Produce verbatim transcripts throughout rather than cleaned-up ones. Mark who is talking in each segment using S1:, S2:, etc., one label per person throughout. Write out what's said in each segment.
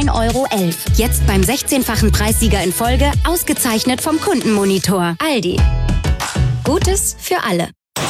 S1: neun Euro elf. Jetzt beim sechzehnfachen Preissieger in Folge, ausgezeichnet vom Kundenmonitor. Aldi. Gutes für alle.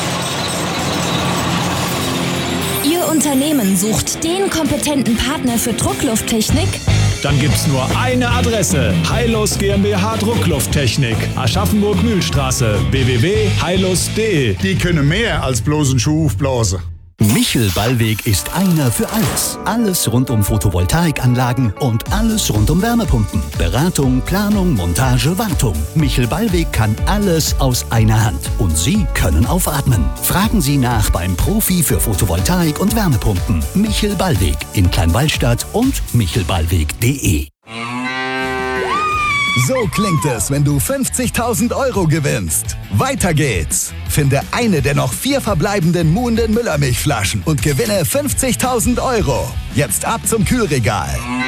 S2: Ihr Unternehmen sucht den kompetenten Partner für Drucklufttechnik?
S3: Dann gibt's nur eine Adresse. Heilus GmbH Drucklufttechnik. Aschaffenburg-Mühlstraße. w w w punkt heilus punkt de.
S4: Die können mehr als bloß einen Schuh aufblasen.
S5: Michel Ballweg ist einer für alles. Alles rund um Photovoltaikanlagen und alles rund um Wärmepumpen. Beratung, Planung, Montage, Wartung. Michel Ballweg kann alles aus einer Hand. Und Sie können aufatmen. Fragen Sie nach beim Profi für Photovoltaik und Wärmepumpen. Michel Ballweg in Kleinwallstadt und michelballweg punkt de.
S6: So klingt es, wenn du fünfzigtausend Euro gewinnst. Weiter geht's. Finde eine der noch vier verbleibenden Muhnden Müllermilchflaschen und gewinne fünfzigtausend Euro. Jetzt ab zum Kühlregal.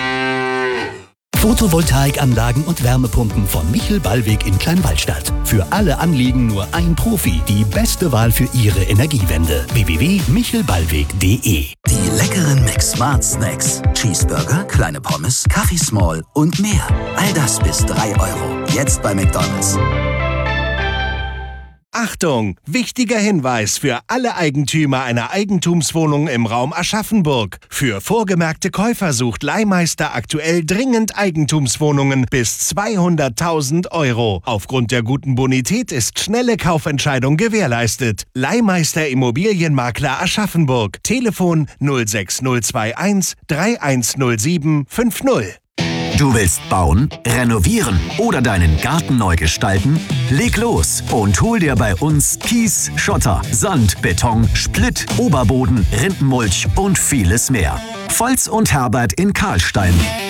S5: Photovoltaikanlagen und Wärmepumpen von Michel Ballweg in Kleinwallstadt. Für alle Anliegen nur ein Profi. Die beste Wahl für Ihre Energiewende. w w w punkt michel ballweg punkt de.
S7: Die leckeren Mix Smart Snacks. Cheeseburger, kleine Pommes, Kaffee Small und mehr. All das bis drei Euro. Jetzt bei McDonald's.
S8: Achtung! Wichtiger Hinweis für alle Eigentümer einer Eigentumswohnung im Raum Aschaffenburg. Für vorgemerkte Käufer sucht Leihmeister aktuell dringend Eigentumswohnungen bis zweihunderttausend Euro. Aufgrund der guten Bonität ist schnelle Kaufentscheidung gewährleistet. Leihmeister Immobilienmakler Aschaffenburg. Telefon null sechs null zwei eins drei eins null sieben fünf null.
S9: Du willst bauen, renovieren oder deinen Garten neu gestalten? Leg los und hol dir bei uns Kies, Schotter, Sand, Beton, Splitt, Oberboden, Rindenmulch und vieles mehr. Volz und Herbert in Karlstein.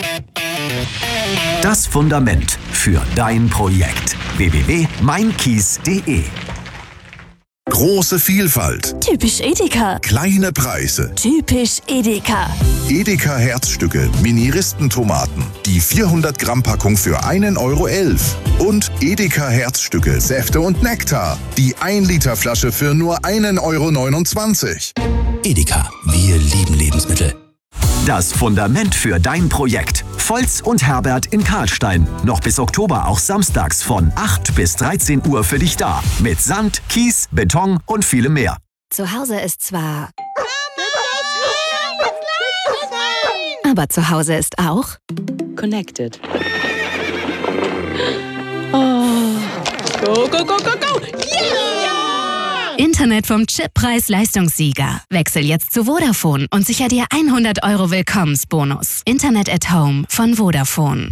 S9: Das Fundament für dein Projekt. w w w punkt mein kies punkt de.
S10: Große Vielfalt.
S2: Typisch Edeka.
S10: Kleine Preise.
S2: Typisch Edeka.
S10: Edeka Herzstücke, Mini-Ristentomaten. Die vierhundert Gramm Packung für einen Euro elf. Und Edeka Herzstücke, Säfte und Nektar. Die ein Liter Flasche für nur einen Euro neunundzwanzig.
S7: Edeka, wir lieben Lebensmittel.
S9: Das Fundament für dein Projekt. Volz und Herbert in Karlstein. Noch bis Oktober auch samstags von acht bis dreizehn Uhr für dich da. Mit Sand, Kies, Beton und vielem mehr.
S1: Zu Hause ist zwar... Aber zu Hause ist auch...
S11: Connected. Oh. Go, go, go, go, go! Yeah!
S1: Internet vom Chip-Preis-Leistungssieger. Wechsel jetzt zu Vodafone und sicher dir hundert Euro Willkommensbonus. Internet at Home von Vodafone.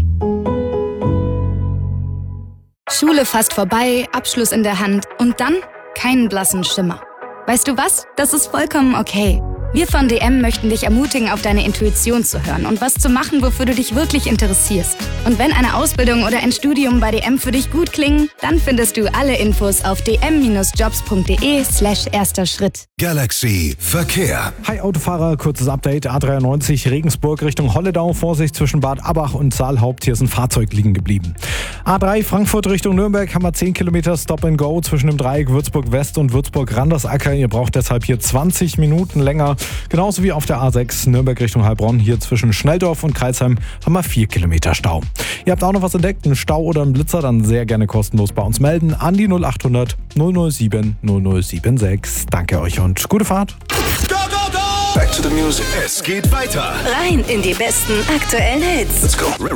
S12: Schule fast vorbei, Abschluss in der Hand und dann keinen blassen Schimmer. Weißt du was? Das ist vollkommen okay. Wir von D M möchten dich ermutigen, auf deine Intuition zu hören und was zu machen, wofür du dich wirklich interessierst. Und wenn eine Ausbildung oder ein Studium bei D M für dich gut klingen, dann findest du alle Infos auf d m jobs punkt de slash erster Schritt.
S6: Galaxy Verkehr.
S3: Hi Autofahrer, kurzes Update. A dreiundneunzig Regensburg Richtung Holledau. Vorsicht zwischen Bad Abach und Saalhaupt. Hier ist ein Fahrzeug liegen geblieben. A drei Frankfurt Richtung Nürnberg haben wir zehn Kilometer Stop and Go zwischen dem Dreieck Würzburg West und Würzburg Randersacker. Ihr braucht deshalb hier zwanzig Minuten länger. Genauso wie auf der A sechs Nürnberg Richtung Heilbronn. Hier zwischen Schnelldorf und Kreisheim haben wir vier Kilometer Stau. Ihr habt auch noch was entdeckt, einen Stau oder einen Blitzer, dann sehr gerne kostenlos bei uns melden. An die null achthundert null null sieben null null sieben sechs. Danke euch und gute Fahrt.
S6: Go, go, go! Back to the music. Es geht weiter.
S2: Rein in die besten aktuellen Hits.
S6: Let's go.